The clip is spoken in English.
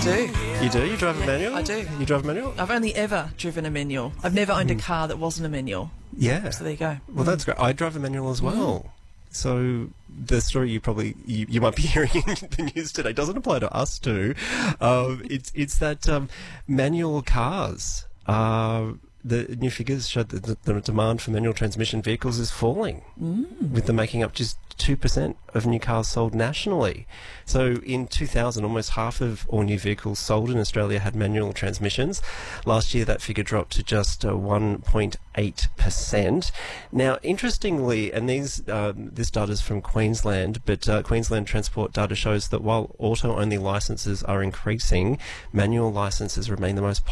do. You do? You drive a manual? I do. You drive a manual? I've only ever driven a manual. I've never owned a car that wasn't a manual. Yeah. So there you go. Well, that's great. I drive a manual as well. So the story you might be hearing in the news today doesn't apply to us too. It's that manual cars. The new figures showed that the demand for manual transmission vehicles is falling, with them making up just 2% of new cars sold nationally. So in 2000, almost half of all new vehicles sold in Australia had manual transmissions. Last year, that figure dropped to just 1.8%. Now, interestingly, and this data is from Queensland, but Queensland Transport data shows that while auto-only licences are increasing, manual licences remain the most